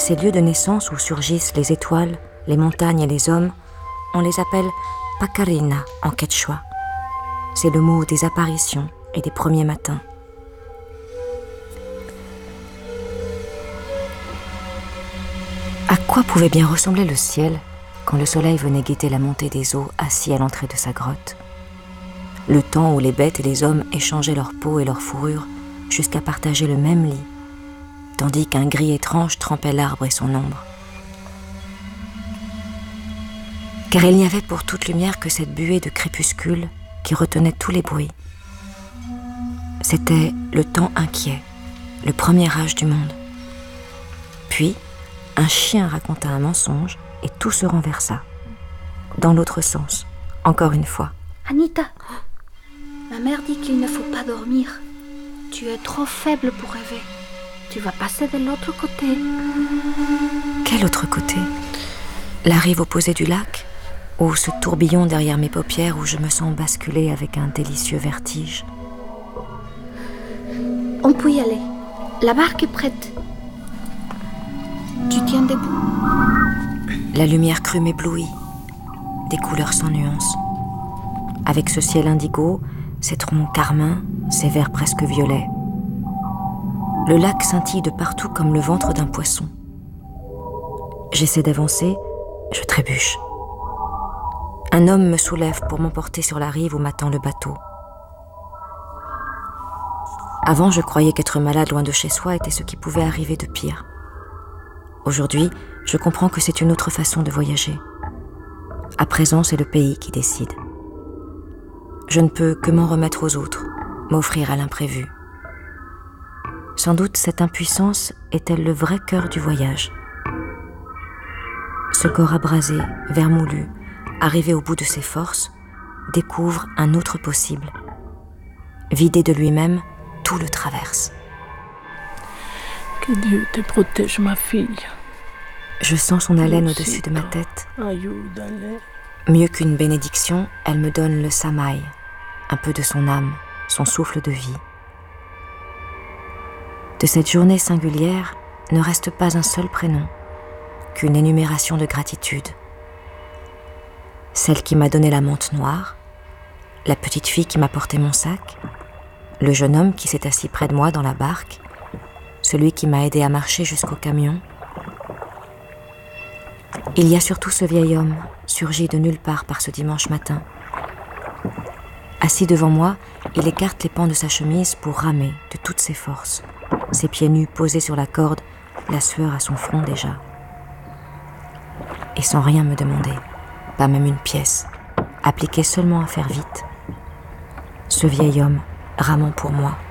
Ces lieux de naissance où surgissent les étoiles, les montagnes et les hommes, on les appelle Pacarina en quechua. C'est le mot des apparitions et des premiers matins. À quoi pouvait bien ressembler le ciel quand le soleil venait guetter la montée des eaux assis à l'entrée de sa grotte? Le temps où les bêtes et les hommes échangeaient leur peau et leur fourrure jusqu'à partager le même lit, tandis qu'un gris étrange trempait l'arbre et son ombre. Car il n'y avait pour toute lumière que cette buée de crépuscule qui retenait tous les bruits. C'était le temps inquiet, le premier âge du monde. Puis, un chien raconta un mensonge et tout se renversa. Dans l'autre sens, encore une fois. Anita, ma mère dit qu'il ne faut pas dormir. Tu es trop faible pour rêver. Tu vas passer de l'autre côté. Quel autre côté? La rive opposée du lac? Ou ce tourbillon derrière mes paupières où je me sens basculer avec un délicieux vertige? On peut y aller. La barque est prête. Tu tiens debout. La lumière crue m'éblouit, des couleurs sans nuance. Avec ce ciel indigo, ces troncs carmin, ces verts presque violets. Le lac scintille de partout comme le ventre d'un poisson. J'essaie d'avancer, je trébuche. Un homme me soulève pour m'emporter sur la rive où m'attend le bateau. Avant, je croyais qu'être malade loin de chez soi était ce qui pouvait arriver de pire. Aujourd'hui, je comprends que c'est une autre façon de voyager. À présent, c'est le pays qui décide. Je ne peux que m'en remettre aux autres, m'offrir à l'imprévu. Sans doute cette impuissance est-elle le vrai cœur du voyage. Ce corps abrasé, vermoulu, arrivé au bout de ses forces, découvre un autre possible. Vidé de lui-même, tout le traverse. Que Dieu te protège, ma fille. Je sens son haleine au-dessus de ma tête. Mieux qu'une bénédiction, elle me donne le samaï, un peu de son âme, son souffle de vie. De cette journée singulière ne reste pas un seul prénom, qu'une énumération de gratitude. Celle qui m'a donné la mante noire, la petite fille qui m'a porté mon sac, le jeune homme qui s'est assis près de moi dans la barque, celui qui m'a aidé à marcher jusqu'au camion. Il y a surtout ce vieil homme, surgi de nulle part par ce dimanche matin. Assis devant moi, il écarte les pans de sa chemise pour ramer de toutes ses forces, ses pieds nus posés sur la corde, la sueur à son front déjà. Et sans rien me demander, pas même une pièce, appliquée seulement à faire vite. Ce vieil homme, ramant pour moi,